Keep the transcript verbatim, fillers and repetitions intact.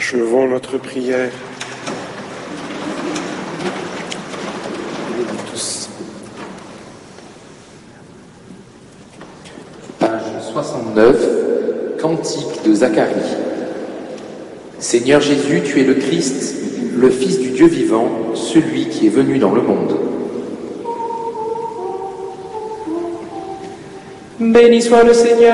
Achevons notre prière. Tous. Page soixante-neuf, Cantique de Zacharie. Seigneur Jésus, tu es le Christ, le Fils du Dieu vivant, celui qui est venu dans le monde. Béni soit le Seigneur.